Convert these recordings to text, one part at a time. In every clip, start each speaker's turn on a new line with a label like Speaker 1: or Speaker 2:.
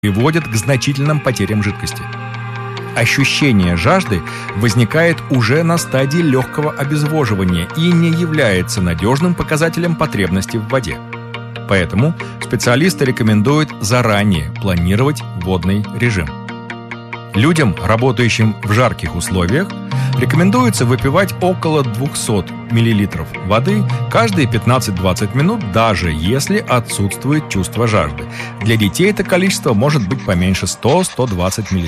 Speaker 1: приводит к значительным потерям жидкости. Ощущение жажды возникает уже на стадии легкого обезвоживания и не является надежным показателем потребности в воде. Поэтому специалисты рекомендуют заранее планировать водный режим. Людям, работающим в жарких условиях, рекомендуется выпивать около 200 мл воды каждые 15-20 минут, даже если отсутствует чувство жажды. Для детей это количество может быть поменьше 100-120 мл.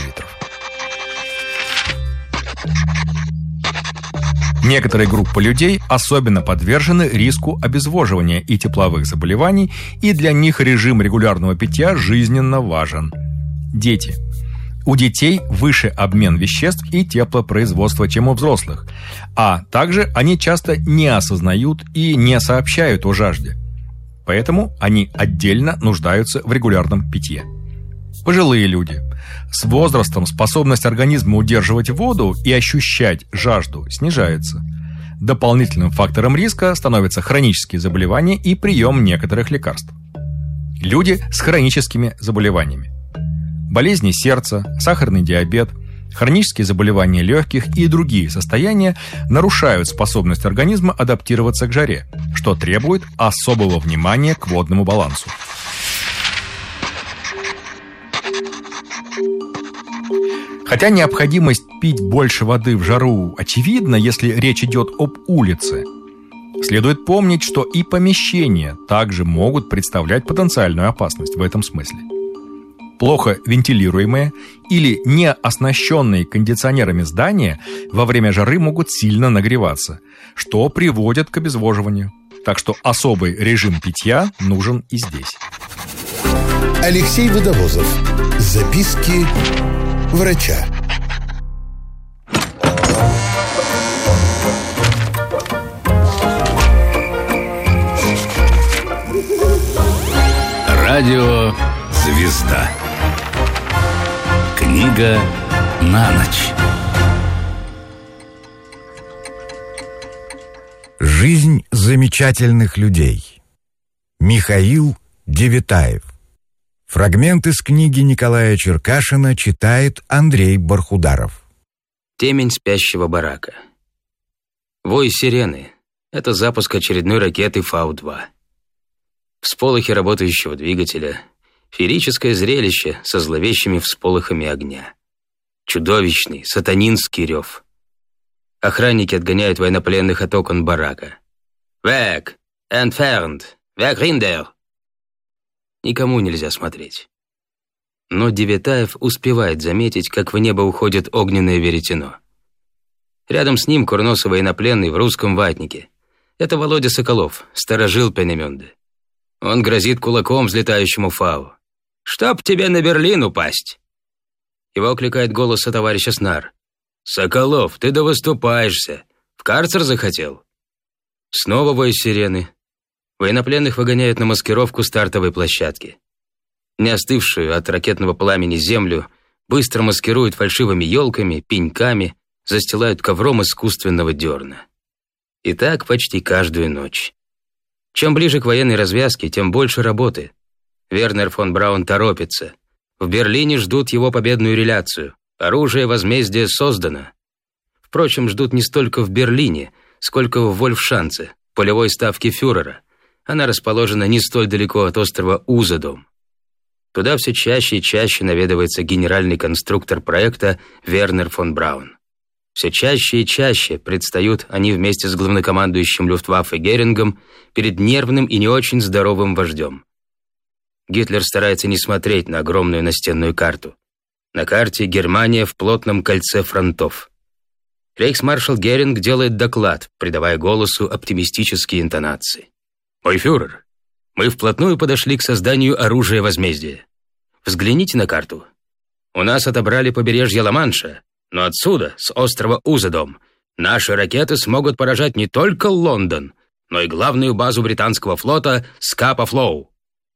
Speaker 1: Некоторые группы людей особенно подвержены риску обезвоживания и тепловых заболеваний, и для них режим регулярного питья жизненно важен. Дети. У детей выше обмен веществ и теплопроизводство, чем у взрослых, а также они часто не осознают и не сообщают о жажде. Поэтому они отдельно нуждаются в регулярном питье. Пожилые люди. С возрастом способность организма удерживать воду и ощущать жажду снижается. Дополнительным фактором риска становятся хронические заболевания и прием некоторых лекарств. Люди с хроническими заболеваниями. Болезни сердца, сахарный диабет, хронические заболевания легких и другие состояния нарушают способность организма адаптироваться к жаре, что требует особого внимания к водному балансу. Хотя необходимость пить больше воды в жару очевидна, если речь идет об улице, следует помнить, что и помещения также могут представлять потенциальную опасность в этом смысле. Плохо вентилируемые или не оснащенные кондиционерами здания во время жары могут сильно нагреваться, что приводит к обезвоживанию. Так что особый режим питья нужен и здесь.
Speaker 2: Алексей Водовозов. Записки врача.
Speaker 3: Радио «Звезда». Книга на ночь.
Speaker 4: Жизнь замечательных людей. Михаил Девятаев. Фрагмент из книги Николая Черкашина читает Андрей Бархударов.
Speaker 5: Темень спящего барака. Вой сирены — это запуск очередной ракеты Фау-2. Всполохи работающего двигателя, феерическое зрелище со зловещими всполохами огня. Чудовищный, сатанинский рев. Охранники отгоняют военнопленных от окон барака. «Weg! Entfernt! Weg Rinder!» Никому нельзя смотреть. Но Девятаев успевает заметить, как в небо уходит огненное веретено. Рядом с ним курносый военнопленный в русском ватнике. Это Володя Соколов, сторожил Пенемюнде. Он грозит кулаком взлетающему Фау. «Чтоб тебе на Берлин упасть!» Его окликает голос товарища Снар. «Соколов, ты да выступаешься! В карцер захотел?» Снова вой сирены. Военнопленных выгоняют на маскировку стартовой площадки. Не остывшую от ракетного пламени землю быстро маскируют фальшивыми елками, пеньками, застилают ковром искусственного дерна. И так почти каждую ночь. Чем ближе к военной развязке, тем больше работы. Вернер фон Браун торопится. В Берлине ждут его победную реляцию. Оружие возмездия создано. Впрочем, ждут не столько в Берлине, сколько в Вольфшанце, полевой ставке фюрера. Она расположена не столь далеко от острова Узедом. Туда все чаще и чаще наведывается генеральный конструктор проекта Вернер фон Браун. Все чаще и чаще предстают они вместе с главнокомандующим Люфтваффе Герингом перед нервным и не очень здоровым вождем. Гитлер старается не смотреть на огромную настенную карту. На карте Германия в плотном кольце фронтов. Рейхсмаршал Геринг делает доклад, придавая голосу оптимистические интонации. «Мой фюрер, мы вплотную подошли к созданию оружия возмездия. Взгляните на карту. У нас отобрали побережье Ла-Манша, но отсюда, с острова Узедом, наши ракеты смогут поражать не только Лондон, но и главную базу британского флота Скапа-Флоу».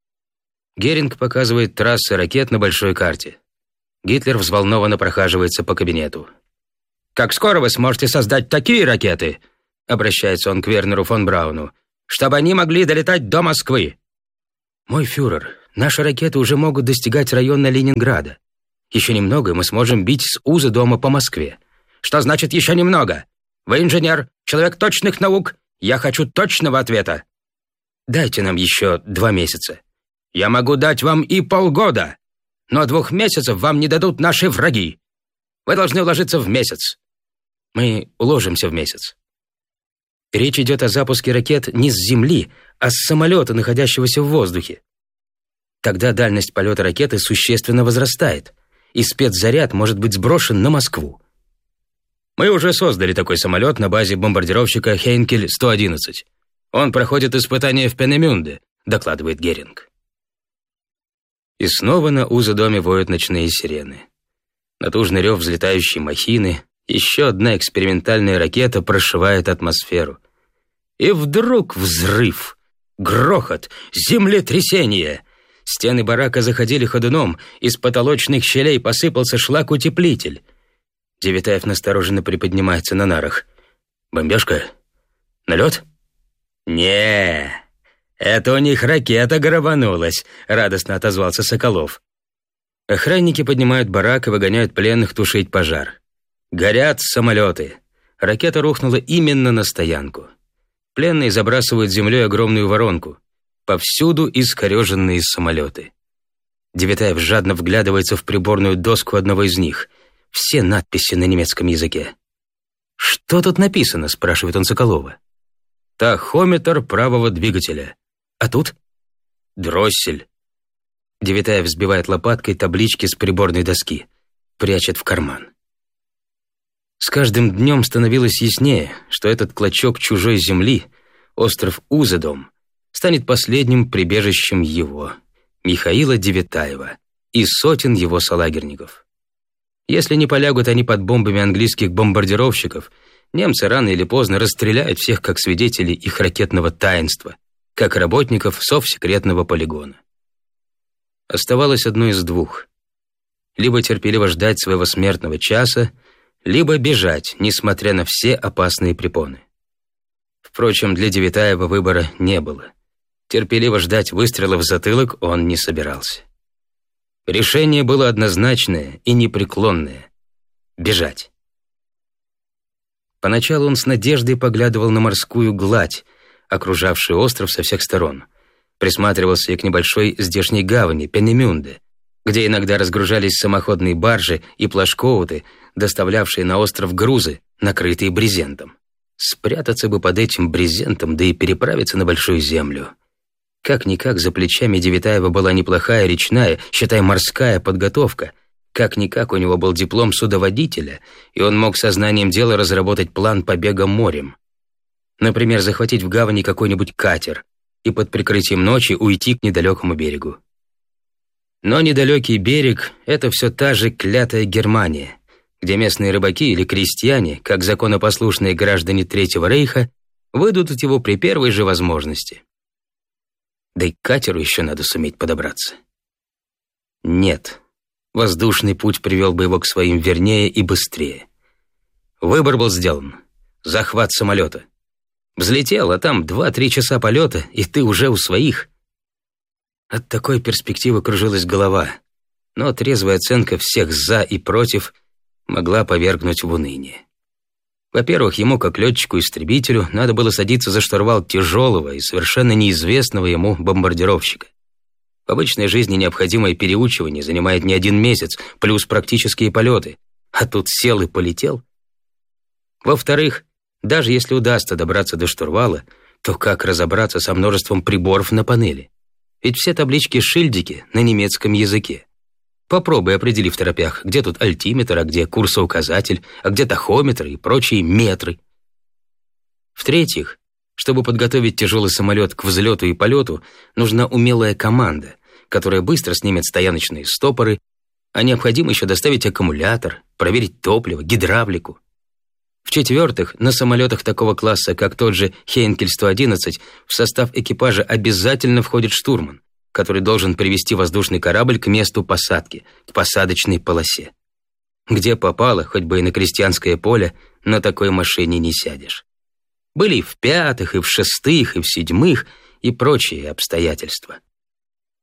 Speaker 5: Геринг показывает трассы ракет на большой карте. Гитлер взволнованно прохаживается по кабинету. «Как скоро вы сможете создать такие ракеты?» Обращается он к Вернеру фон Брауну. «Чтобы они могли долетать до Москвы». «Мой фюрер, Наши ракеты уже могут достигать района Ленинграда. Еще немного, и мы сможем бить с Узодома по Москве». «Что значит «еще немного»? Вы инженер, человек точных наук. Я хочу точного ответа». «Дайте нам еще 2 месяца». «Я могу дать вам и полгода, но 2 месяцев вам не дадут наши враги. Вы должны уложиться в месяц». «Мы уложимся в месяц». Речь идет о запуске ракет не с Земли, а с самолета, находящегося в воздухе. Тогда дальность полета ракеты существенно возрастает, и спецзаряд может быть сброшен на Москву. Мы уже создали такой самолет на базе бомбардировщика Хейнкель-111. Он проходит испытания в Пенемюнде, докладывает Геринг. И снова на Узодоме воют ночные сирены. Натужный рев взлетающей махины, еще одна экспериментальная ракета прошивает атмосферу. И вдруг взрыв, грохот, землетрясение. Стены барака заходили ходуном, из потолочных щелей посыпался шлакоутеплитель. Девятаев настороженно приподнимается на нарах. «Бомбежка? Налет?» «Не, это у них ракета грабанулась», — радостно отозвался Соколов. Охранники поднимают барак и выгоняют пленных тушить пожар. Горят самолеты. Ракета рухнула именно на стоянку. Пленные забрасывают землей огромную воронку. Повсюду искореженные самолеты. Девятаев жадно вглядывается в приборную доску одного из них. Все надписи на немецком языке. «Что тут написано?» — спрашивает он Соколова. «Тахометр правого двигателя. А тут?» «Дроссель». Девятаев взбивает лопаткой таблички с приборной доски. Прячет в карман. С каждым днем становилось яснее, что этот клочок чужой земли, остров Узодом, станет последним прибежищем его, Михаила Девятаева, и сотен его солагерников. Если не полягут они под бомбами английских бомбардировщиков, немцы рано или поздно расстреляют всех как свидетелей их ракетного таинства, как работников совсекретного полигона. Оставалось одно из двух. Либо терпеливо ждать своего смертного часа, либо бежать, несмотря на все опасные препоны. Впрочем, для Девятаева выбора не было. Терпеливо ждать выстрела в затылок он не собирался. Решение было однозначное и непреклонное — бежать. Поначалу он с надеждой поглядывал на морскую гладь, окружавшую остров со всех сторон. Присматривался и к небольшой здешней гавани, Пенемюнде, где иногда разгружались самоходные баржи и плашкоуты, доставлявшие на остров грузы, накрытые брезентом. Спрятаться бы под этим брезентом, да и переправиться на Большую Землю. Как-никак за плечами Девятаева была неплохая речная, считай, морская подготовка. Как-никак у него был диплом судоводителя, и он мог сознанием дела разработать план побега морем. Например, захватить в гавани какой-нибудь катер и под прикрытием ночи уйти к недалекому берегу. Но недалекий берег — это все та же клятая Германия, где местные рыбаки или крестьяне, как законопослушные граждане Третьего Рейха, выдадут его при первой же возможности. Да и к катеру еще надо суметь подобраться. Нет, воздушный путь привел бы его к своим вернее и быстрее. Выбор был сделан. Захват самолета. Взлетел, а там 2-3 часа полета, и ты уже у своих. От такой перспективы кружилась голова, но трезвая оценка всех «за» и «против» могла повергнуть в уныние. Во-первых, ему, как летчику-истребителю, надо было садиться за штурвал тяжелого и совершенно неизвестного ему бомбардировщика. В обычной жизни необходимое переучивание занимает не 1 месяц, плюс практические полеты, а тут сел и полетел. Во-вторых, даже если удастся добраться до штурвала, то как разобраться со множеством приборов на панели? Ведь все таблички-шильдики на немецком языке. Попробуй определи в торопях, где тут альтиметр, а где курсоуказатель, а где тахометр и прочие метры. В-третьих, чтобы подготовить тяжелый самолет к взлету и полету, нужна умелая команда, которая быстро снимет стояночные стопоры, а необходимо еще доставить аккумулятор, проверить топливо, гидравлику. В-четвертых, на самолетах такого класса, как тот же Хейнкель-111, в состав экипажа обязательно входит штурман, который должен привести воздушный корабль к месту посадки, к посадочной полосе. Где попало, хоть бы и на крестьянское поле, на такой машине не сядешь. Были и в 5-х, и в 6-х, и в 7-х, и прочие обстоятельства.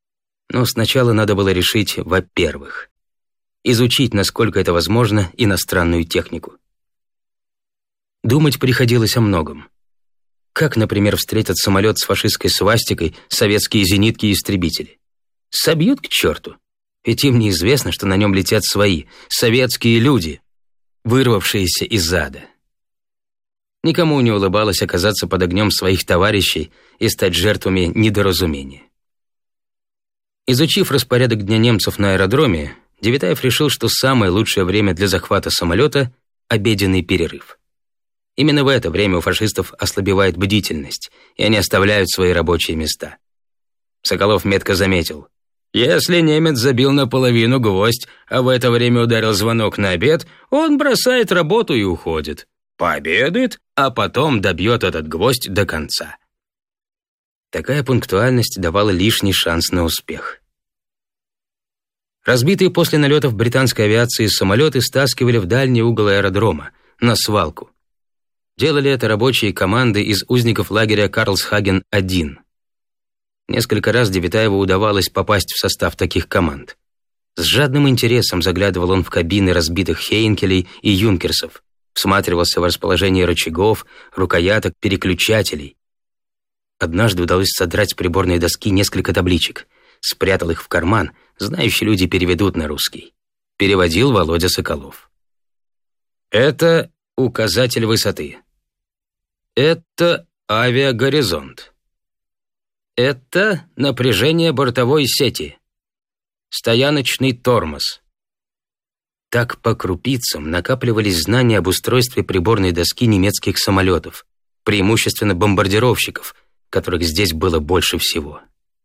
Speaker 5: Но сначала надо было решить, во-первых, изучить, насколько это возможно, иностранную технику. Думать приходилось о многом. Как, например, встретят самолет с фашистской свастикой советские зенитки и истребители? Собьют к черту. Ведь им неизвестно, что на нем летят свои, советские люди, вырвавшиеся из ада. Никому не улыбалось оказаться под огнем своих товарищей и стать жертвами недоразумения. Изучив распорядок дня немцев на аэродроме, Девятаев решил, что самое лучшее время для захвата самолета – обеденный перерыв. Именно в это время у фашистов ослабевает бдительность, и они оставляют свои рабочие места. Соколов метко заметил: если немец забил наполовину гвоздь, а в это время ударил звонок на обед, он бросает работу и уходит. Пообедает, а потом добьет этот гвоздь до конца. Такая пунктуальность давала лишний шанс на успех. Разбитые после налетов британской авиации самолеты стаскивали в дальний угол аэродрома, на свалку. Делали это рабочие команды из узников лагеря Карлсхаген-1. Несколько раз Девятаеву удавалось попасть в состав таких команд. С жадным интересом заглядывал он в кабины разбитых Хейнкелей и Юнкерсов, всматривался в расположение рычагов, рукояток, переключателей. Однажды удалось содрать с приборной доски несколько табличек. Спрятал их в карман, знающие люди переведут на русский. Переводил Володя Соколов. Это указатель высоты. Это авиагоризонт. Это напряжение бортовой сети. Стояночный тормоз. Так по крупицам накапливались знания об устройстве приборной доски немецких самолетов, преимущественно бомбардировщиков, которых здесь было больше всего.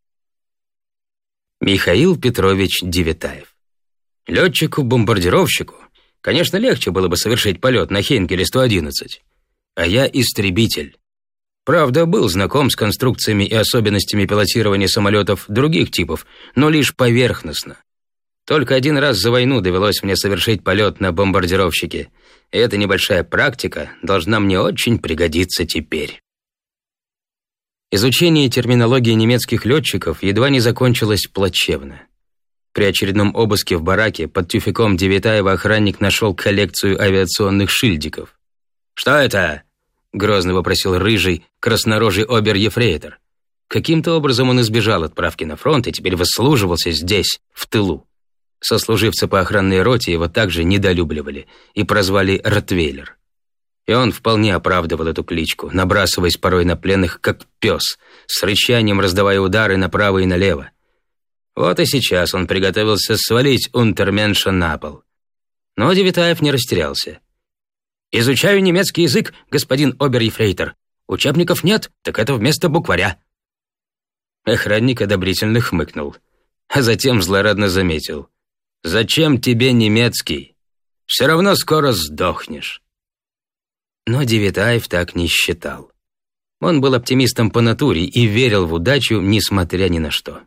Speaker 5: Михаил Петрович Девятаев. Летчику-бомбардировщику, конечно, легче было бы совершить полет на Хейнкеле-111, а я истребитель. Правда, был знаком с конструкциями и особенностями пилотирования самолетов других типов, но лишь поверхностно. Только один раз за войну довелось мне совершить полет на бомбардировщике, и эта небольшая практика должна мне очень пригодиться теперь. Изучение терминологии немецких летчиков едва не закончилось плачевно. При очередном обыске в бараке под тюфяком Девятаева охранник нашел коллекцию авиационных шильдиков. «Что это?» — грозно вопросил рыжий, краснорожий обер-ефрейтор. Каким-то образом он избежал отправки на фронт и теперь выслуживался здесь, в тылу. Сослуживцы по охранной роте его также недолюбливали и прозвали Ротвейлер. И он вполне оправдывал эту кличку, набрасываясь порой на пленных, как пес, с рычанием раздавая удары направо и налево. Вот и сейчас он приготовился свалить унтерменша на пол. Но Девятаев не растерялся. «Изучаю немецкий язык, господин обер-ефрейтор. Учебников нет, так это вместо букваря». Охранник одобрительно хмыкнул, а затем злорадно заметил: «Зачем тебе немецкий? Все равно скоро сдохнешь». Но Девятаев так не считал. Он был оптимистом по натуре и верил в удачу, несмотря ни на что.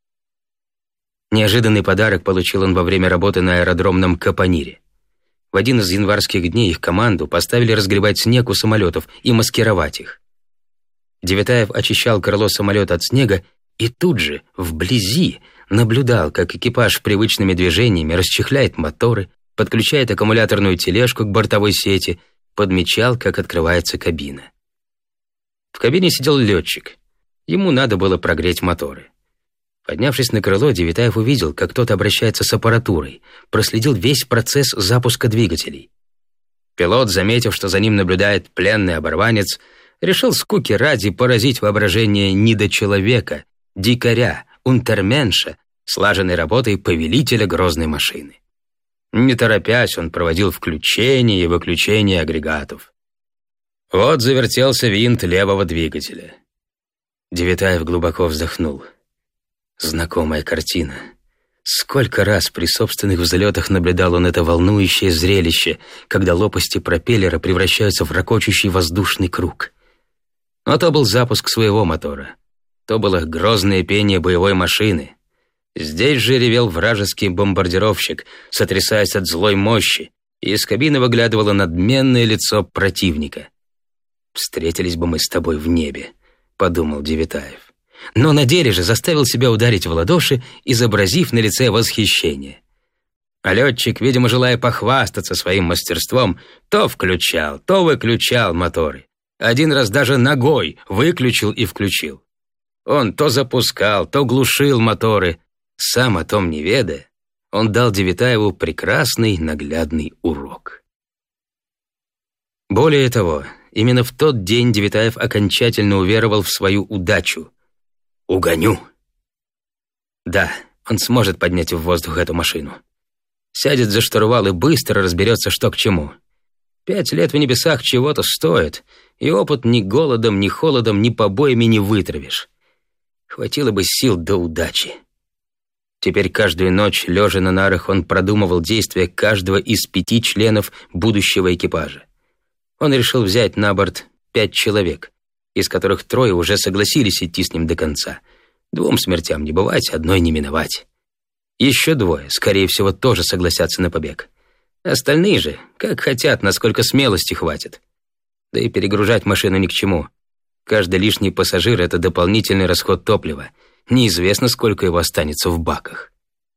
Speaker 5: Неожиданный подарок получил он во время работы на аэродромном Капонире. В один из январских дней их команду поставили разгребать снег у самолетов и маскировать их. Девятаев очищал крыло самолета от снега и тут же, вблизи, наблюдал, как экипаж привычными движениями расчехляет моторы, подключает аккумуляторную тележку к бортовой сети, подмечал, как открывается кабина. В кабине сидел летчик. Ему надо было прогреть моторы. Поднявшись на крыло, Девятаев увидел, как кто-то обращается с аппаратурой, проследил весь процесс запуска двигателей. Пилот, заметив, что за ним наблюдает пленный оборванец, решил скуки ради поразить воображение недочеловека, дикаря, унтерменша, слаженной работой повелителя грозной машины. Не торопясь, он проводил включение и выключение агрегатов. Вот завертелся винт левого двигателя. Девятаев глубоко вздохнул. Знакомая картина. Сколько раз при собственных взлетах наблюдал он это волнующее зрелище, когда лопасти пропеллера превращаются в рокочущий воздушный круг. Но то был запуск своего мотора. То было грозное пение боевой машины. Здесь же ревел вражеский бомбардировщик, сотрясаясь от злой мощи, и из кабины выглядывало надменное лицо противника. «Встретились бы мы с тобой в небе», — подумал Девятаев. но на деле же заставил себя ударить в ладоши, изобразив на лице восхищение. А летчик, видимо, желая похвастаться своим мастерством, то включал, то выключал моторы. Один раз даже ногой выключил и включил. Он то запускал, то глушил моторы. Сам о том не ведая, он дал Девитаеву прекрасный наглядный урок. Более того, именно в тот день Девитаев окончательно уверовал в свою удачу. «Угоню!» Да, он сможет поднять в воздух эту машину. Сядет за штурвал и быстро разберется, что к чему. 5 лет в небесах чего-то стоит, и опыт ни голодом, ни холодом, ни побоями не вытравишь. Хватило бы сил до удачи. Теперь каждую ночь, лежа на нарах, он продумывал действия каждого из 5 членов будущего экипажа. Он решил взять на борт 5 человек, из которых 3 уже согласились идти с ним до конца. 2 смертям не бывать, 1 не миновать. Еще 2, скорее всего, тоже согласятся на побег. Остальные же, как хотят, насколько смелости хватит. Да и перегружать машину ни к чему. Каждый лишний пассажир — это дополнительный расход топлива. Неизвестно, сколько его останется в баках.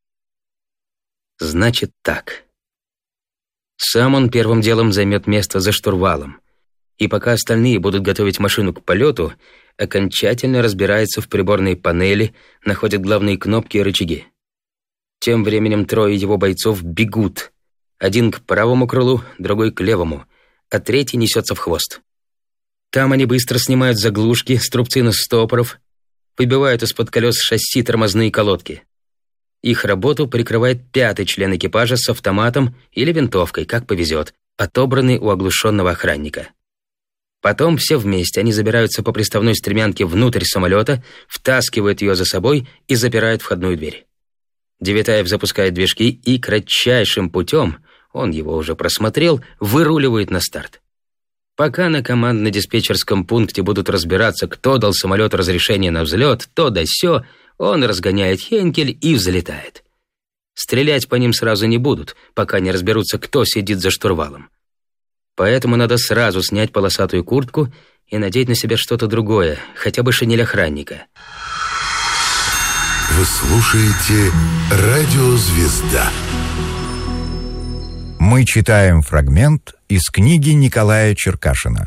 Speaker 5: Значит так. Сам он первым делом займет место за штурвалом. И пока остальные будут готовить машину к полету, окончательно разбирается в приборной панели, находит главные кнопки и рычаги. Тем временем 3 его бойцов бегут. 1 к правому крылу, другой к левому, а 3 несется в хвост. Там они быстро снимают заглушки, струбцины стопоров, выбивают из-под колес шасси тормозные колодки. Их работу прикрывает 5-й член экипажа с автоматом или винтовкой, как повезет, отобранный у оглушенного охранника. Потом все вместе они забираются по приставной стремянке внутрь самолета, втаскивают ее за собой и запирают входную дверь. Девитаев запускает движки и кратчайшим путем, он его уже просмотрел, выруливает на старт. Пока на командно-диспетчерском пункте будут разбираться, кто дал самолету разрешение на взлет, то да сё, он разгоняет Хенкель и взлетает. Стрелять по ним сразу не будут, пока не разберутся, кто сидит за штурвалом. Поэтому надо сразу снять полосатую куртку и надеть на себя что-то другое, хотя бы шинель охранника.
Speaker 2: Вы слушаете «Радио Звезда».
Speaker 4: Мы читаем фрагмент из книги Николая Черкашина.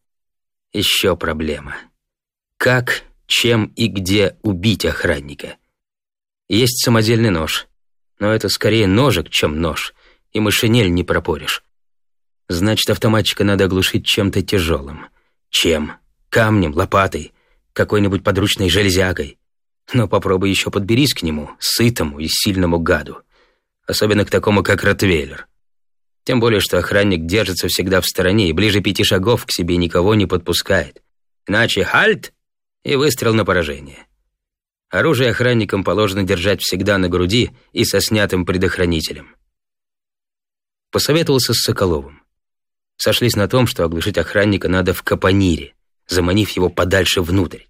Speaker 5: Еще проблема. Как, чем и где убить охранника? Есть самодельный нож, но это скорее ножик, чем нож, и машинель не пропоришь. Значит, автоматчика надо оглушить чем-то тяжелым. Чем? Камнем, лопатой, какой-нибудь подручной железякой. Но попробуй еще подберись к нему, сытому и сильному гаду. Особенно к такому, как Ротвейлер. Тем более, что охранник держится всегда в стороне и ближе 5 шагов к себе никого не подпускает. Иначе хальт и выстрел на поражение. Оружие охранникам положено держать всегда на груди и со снятым предохранителем. Посоветовался с Соколовым. Сошлись на том, что оглушить охранника надо в капонире, заманив его подальше внутрь.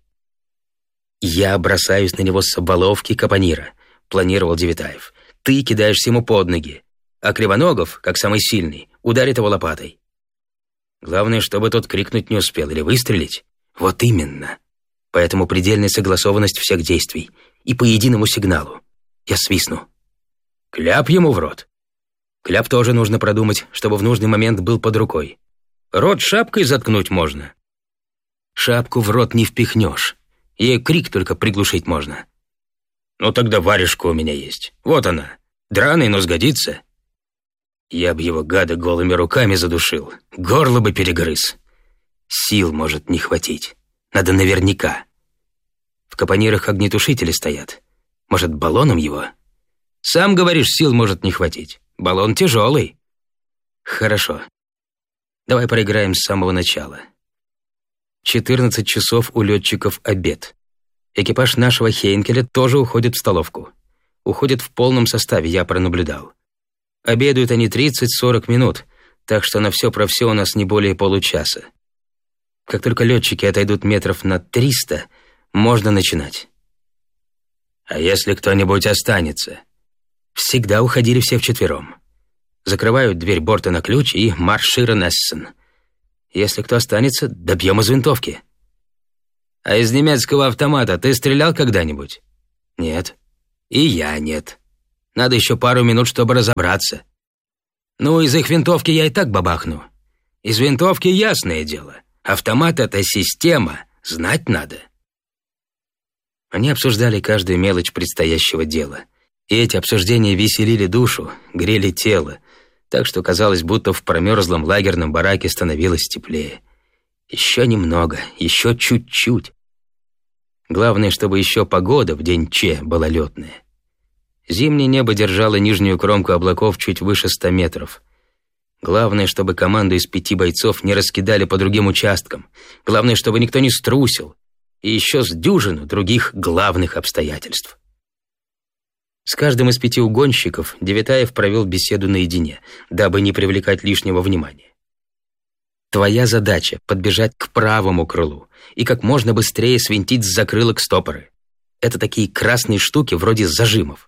Speaker 5: «Я бросаюсь на него с оболовки капонира», — планировал Девитаев. «Ты кидаешься ему под ноги, а Кривоногов, как самый сильный, ударит его лопатой. Главное, чтобы тот крикнуть не успел или выстрелить. Вот именно. Поэтому предельная согласованность всех действий и по единому сигналу. Я свистну. Кляп ему в рот. Кляп тоже нужно продумать, чтобы в нужный момент был под рукой. Рот шапкой заткнуть можно. Шапку в рот не впихнешь. Ей крик только приглушить можно. Ну тогда варежка у меня есть. Вот она. Драный, но сгодится. Я бы его, гада, голыми руками задушил. Горло бы перегрыз. Сил может не хватить. Надо наверняка. В капонирах огнетушители стоят. Может, баллоном его? Сам говоришь, сил может не хватить. Баллон тяжелый. Хорошо. Давай проиграем с самого начала. 14 часов у летчиков обед. Экипаж нашего Хейнкеля тоже уходит в столовку. Уходит в полном составе, я пронаблюдал. Обедают они 30-40 минут, так что на все про все у нас не более получаса. Как только летчики отойдут метров на 300, можно начинать. А если кто-нибудь останется? Всегда уходили все вчетвером. Закрывают дверь борта на ключ и маршируем Эссен. Если кто останется, добьем из винтовки. А из немецкого автомата ты стрелял когда-нибудь? Нет. И я нет. Надо еще пару минут, чтобы разобраться. Ну, из их винтовки я и так бабахну. Из винтовки ясное дело. Автомат — это система, знать надо. Они обсуждали каждую мелочь предстоящего дела. И эти обсуждения веселили душу, грели тело, так что казалось, будто в промерзлом лагерном бараке становилось теплее. Еще немного, еще чуть-чуть. Главное, чтобы еще погода в день Че была летная. Зимнее небо держало нижнюю кромку облаков чуть выше 100 метров. Главное, чтобы команду из 5 бойцов не раскидали по другим участкам. Главное, чтобы никто не струсил. И еще с дюжину других главных обстоятельств. С каждым из 5 угонщиков Девятаев провел беседу наедине, дабы не привлекать лишнего внимания. Твоя задача — подбежать к правому крылу и как можно быстрее свинтить с закрылок стопоры. Это такие красные штуки вроде зажимов.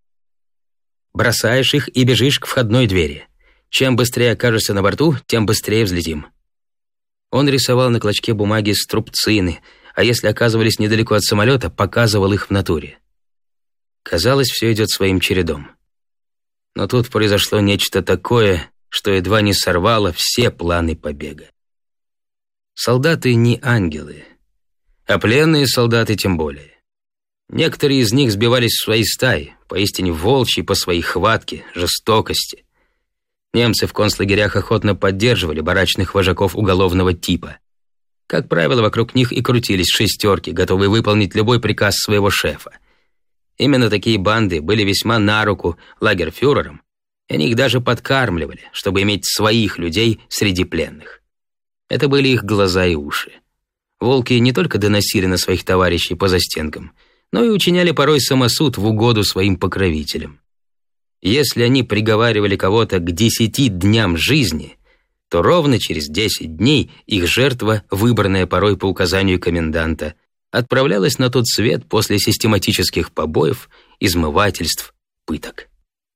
Speaker 5: Бросаешь их и бежишь к входной двери. Чем быстрее окажешься на борту, тем быстрее взлетим. Он рисовал на клочке бумаги струбцины, а если оказывались недалеко от самолета, показывал их в натуре. Казалось, все идет своим чередом. Но тут произошло нечто такое, что едва не сорвало все планы побега. Солдаты не ангелы, а пленные солдаты тем более. Некоторые из них сбивались в свои стаи, поистине волчьи по своей хватке, жестокости. Немцы в концлагерях охотно поддерживали барачных вожаков уголовного типа. Как правило, вокруг них и крутились шестерки, готовые выполнить любой приказ своего шефа. Именно такие банды были весьма на руку лагерфюрерам, и они их даже подкармливали, чтобы иметь своих людей среди пленных. Это были их глаза и уши. Волки не только доносили на своих товарищей по застенкам, но и учиняли порой самосуд в угоду своим покровителям. Если они приговаривали кого-то к 10 дням жизни, то ровно через 10 дней их жертва, выбранная порой по указанию коменданта, отправлялась на тот свет после систематических побоев, измывательств, пыток.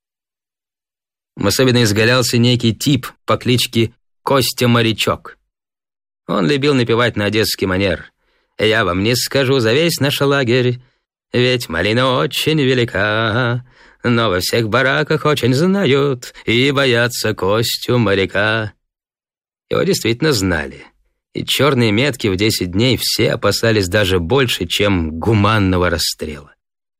Speaker 5: Особенно изгалялся некий тип по кличке Костя-морячок. Он любил напевать на одесский манер: «Я вам не скажу за весь наш лагерь, ведь малина очень велика, но во всех бараках очень знают и боятся Костю моряка». Его действительно знали, и черные метки в 10 дней все опасались даже больше, чем гуманного расстрела.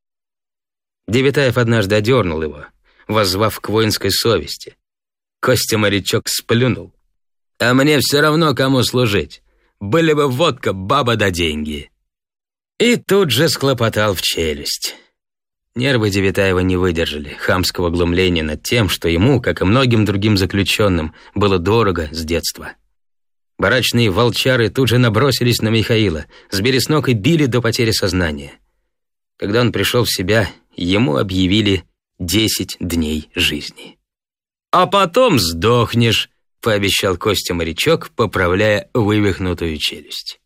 Speaker 5: Девятаев однажды одернул его, воззвав к воинской совести. Костя-морячок сплюнул: «А мне все равно, кому служить. Были бы водка, баба да деньги». И тут же схлопотал в челюсть. Нервы Девятаева не выдержали хамского глумления над тем, что ему, как и многим другим заключенным, было дорого с детства. Барачные волчары тут же набросились на Михаила, сбили с ног и били до потери сознания. Когда он пришел в себя, ему объявили 10 дней жизни. «А потом сдохнешь», — пообещал Костя-морячок, поправляя вывихнутую челюсть.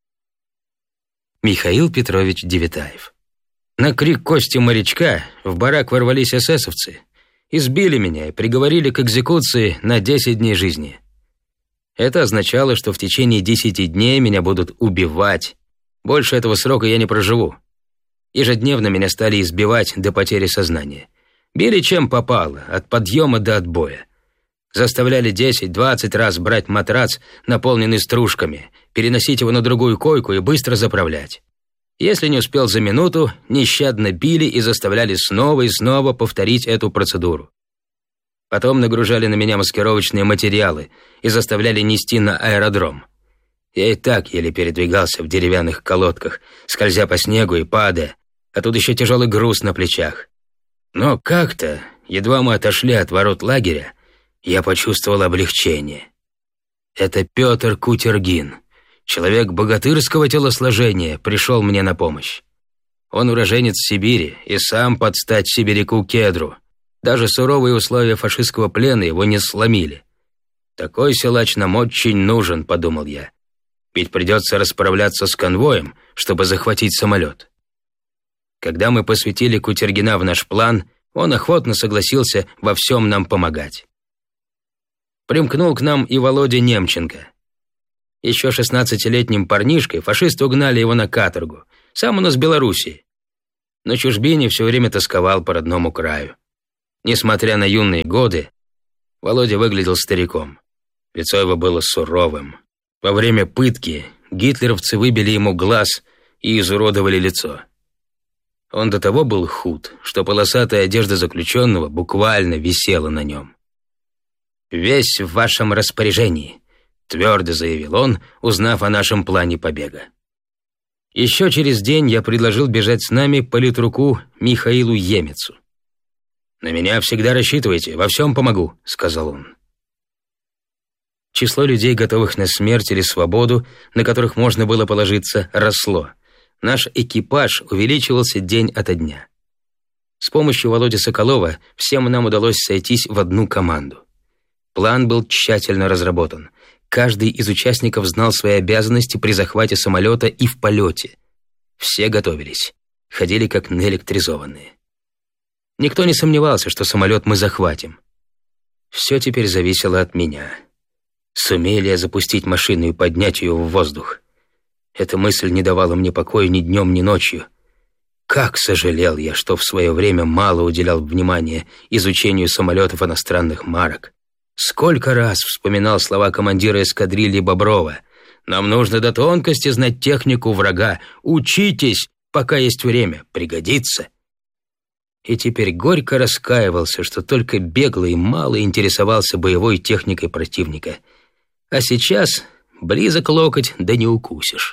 Speaker 5: Михаил Петрович Девятаев. На крик Кости-морячка в барак ворвались эсэсовцы, избили меня и приговорили к экзекуции на 10 дней жизни. Это означало, что в течение 10 дней меня будут убивать. Больше этого срока я не проживу. Ежедневно меня стали избивать до потери сознания. Били чем попало, от подъема до отбоя. Заставляли 10-20 раз брать матрац, наполненный стружками, переносить его на другую койку и быстро заправлять. Если не успел за минуту, нещадно били и заставляли снова и снова повторить эту процедуру. Потом нагружали на меня маскировочные материалы и заставляли нести на аэродром. Я и так еле передвигался в деревянных колодках, скользя по снегу и падая, а тут еще тяжелый груз на плечах. Но как-то, едва мы отошли от ворот лагеря, я почувствовал облегчение. Это Петр Кутергин, человек богатырского телосложения, пришел мне на помощь. Он уроженец Сибири и сам под стать сибиряку Кедру. Даже суровые условия фашистского плена его не сломили. Такой силач нам очень нужен, подумал я. Ведь придется расправляться с конвоем, чтобы захватить самолет. Когда мы посвятили Кутергина в наш план, он охотно согласился во всем нам помогать. Примкнул к нам и Володя Немченко. Еще 16-летним парнишкой фашисты угнали его на каторгу. Сам он из Белоруссии. На чужбине все время тосковал по родному краю. Несмотря на юные годы, Володя выглядел стариком. Лицо его было суровым. Во время пытки гитлеровцы выбили ему глаз и изуродовали лицо. Он до того был худ, что полосатая одежда заключенного буквально висела на нем. «Весь в вашем распоряжении», — твердо заявил он, узнав о нашем плане побега. Еще через день я предложил бежать с нами политруку Михаилу Емецу. «На меня всегда рассчитывайте, во всем помогу», — сказал он. Число людей, готовых на смерть или свободу, на которых можно было положиться, росло. Наш экипаж увеличивался день ото дня. С помощью Володи Соколова всем нам удалось сойтись в одну команду. План был тщательно разработан. Каждый из участников знал свои обязанности при захвате самолета и в полете. Все готовились, ходили как наэлектризованные. Никто не сомневался, что самолет мы захватим. Все теперь зависело от меня. Сумею ли я запустить машину и поднять ее в воздух? Эта мысль не давала мне покоя ни днем, ни ночью. Как сожалел я, что в свое время мало уделял внимания изучению самолетов иностранных марок. Сколько раз вспоминал слова командира эскадрильи Боброва. «Нам нужно до тонкости знать технику врага. Учитесь, пока есть время. Пригодится». И теперь горько раскаивался, что только бегло и мало интересовался боевой техникой противника. А сейчас близок локоть, да не укусишь.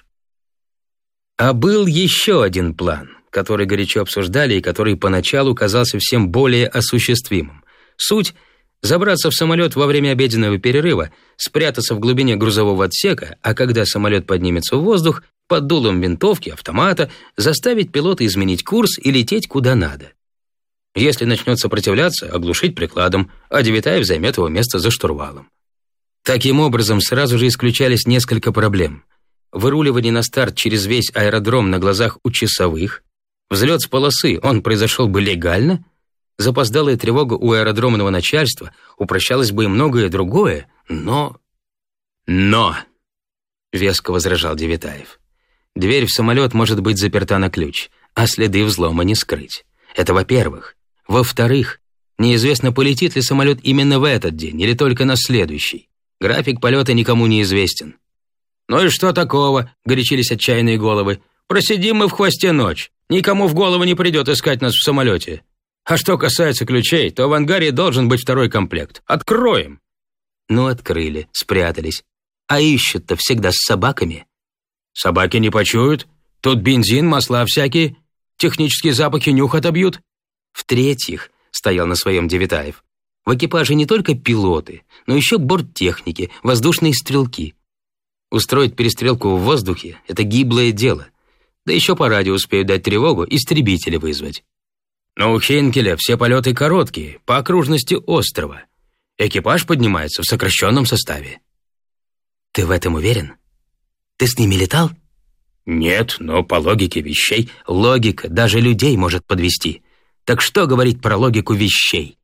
Speaker 5: А был еще один план, который горячо обсуждали и который поначалу казался всем более осуществимым. Суть — забраться в самолет во время обеденного перерыва, спрятаться в глубине грузового отсека, а когда самолет поднимется в воздух, под дулом винтовки, автомата, заставить пилота изменить курс и лететь куда надо. Если начнет сопротивляться, оглушить прикладом, а Девятаев займет его место за штурвалом. Таким образом, сразу же исключались несколько проблем. Выруливание на старт через весь аэродром на глазах у часовых, взлет с полосы, он произошел бы легально, запоздалая тревога у аэродромного начальства, упрощалось бы и многое другое, но... «Но!» — веско возражал Девятаев. «Дверь в самолет может быть заперта на ключ, а следы взлома не скрыть. Это во-первых. Во-вторых, неизвестно, полетит ли самолет именно в этот день или только на следующий. График полета никому не известен». «Ну и что такого?» — горячились отчаянные головы. «Просидим мы в хвосте ночь. Никому в голову не придет искать нас в самолете. А что касается ключей, то в ангаре должен быть второй комплект. Откроем!» Ну, открыли, спрятались. А ищут-то всегда с собаками. «Собаки не почуют. Тут бензин, масла всякие. Технические запахи нюх отобьют». В-третьих, стоял на своем Девятаев, в экипаже не только пилоты, но еще борттехники, воздушные стрелки. Устроить перестрелку в воздухе — это гиблое дело. Да еще по радио успеют дать тревогу, истребители вызвать. Но у Хейнкеля все полеты короткие, по окружности острова. Экипаж поднимается в сокращенном составе. «Ты в этом уверен? Ты с ними летал?» «Нет, но по логике вещей...» «Логика даже людей может подвести. Так что говорить про логику вещей?»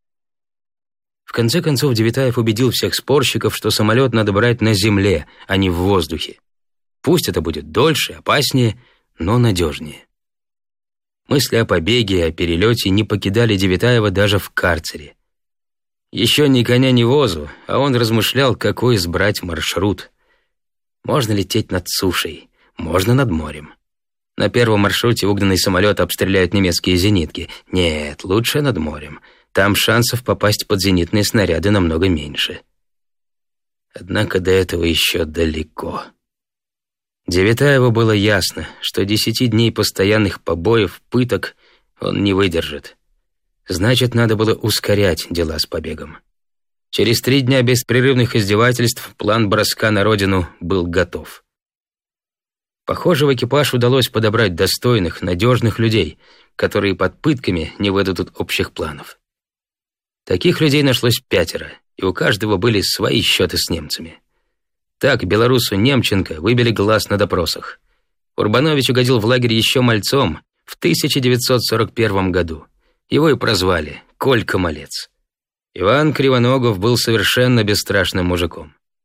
Speaker 5: В конце концов, Девятаев убедил всех спорщиков, что самолет надо брать на земле, а не в воздухе. Пусть это будет дольше, опаснее, но надежнее. Мысли о побеге и о перелете не покидали Девятаева даже в карцере. Еще ни коня, ни возу, а он размышлял, какой избрать маршрут. Можно лететь над сушей, можно над морем. На первом маршруте угнанный самолет обстреляют немецкие зенитки. Нет, лучше над морем. Там шансов попасть под зенитные снаряды намного меньше. Однако до этого еще далеко. Девятаеву было ясно, что 10 дней постоянных побоев, пыток он не выдержит. Значит, надо было ускорять дела с побегом. Через 3 дня беспрерывных издевательств план броска на родину был готов. Похоже, в экипаж удалось подобрать достойных, надежных людей, которые под пытками не выдадут общих планов. Таких людей нашлось 5, и у каждого были свои счеты с немцами. Так белорусу Немченко выбили глаз на допросах. Урбанович угодил в лагерь еще мальцом в 1941 году. Его и прозвали Колька Малец. Иван Кривоногов был совершенно бесстрашным мужиком.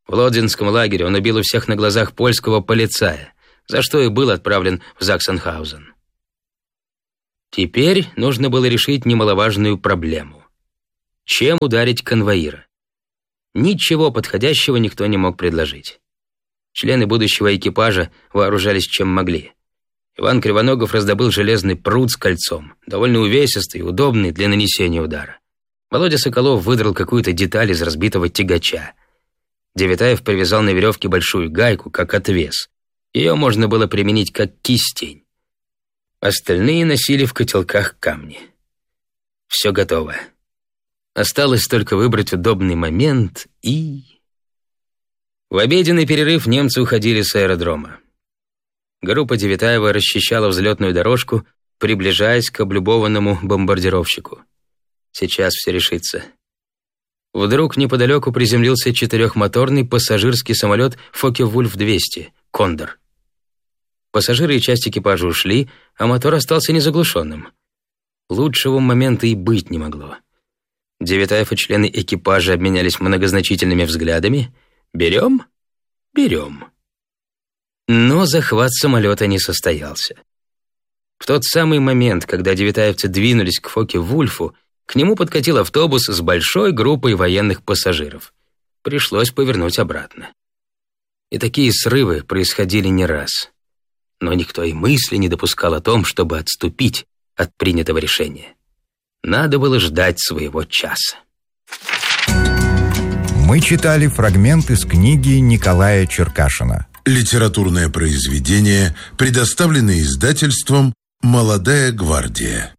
Speaker 5: В Лодзинском лагере он убил у всех на глазах польского полицая, за что и был отправлен в Заксенхаузен. Теперь нужно было решить немаловажную проблему. Чем ударить конвоира? Ничего подходящего никто не мог предложить. Члены будущего экипажа вооружались чем могли. Иван Кривоногов раздобыл железный прут с кольцом, довольно увесистый и удобный для нанесения удара. Володя Соколов выдрал какую-то деталь из разбитого тягача. Девятаев привязал на веревке большую гайку, как отвес. Ее можно было применить как кистень. Остальные носили в котелках камни. Все готово. Осталось только выбрать удобный момент и... В обеденный перерыв немцы уходили с аэродрома. Группа Девятаева расчищала взлетную дорожку, приближаясь к облюбованному бомбардировщику. Сейчас все решится. Вдруг неподалеку приземлился четырехмоторный пассажирский самолет Фокке-Вульф-200 «Кондор». Пассажиры и часть экипажа ушли, а мотор остался незаглушенным. Лучшего момента и быть не могло. Девятаев и члены экипажа обменялись многозначительными взглядами. «Берем? Берем». Но захват самолета не состоялся. В тот самый момент, когда девятаевцы двинулись к Фокке-Вульфу, к нему подкатил автобус с большой группой военных пассажиров. Пришлось повернуть обратно. И такие срывы происходили не раз. Но никто и мысли не допускал о том, чтобы отступить от принятого решения. Надо было ждать своего часа.
Speaker 4: Мы читали фрагмент из книги Николая Черкашина.
Speaker 2: Литературное произведение, предоставленное издательством «Молодая гвардия».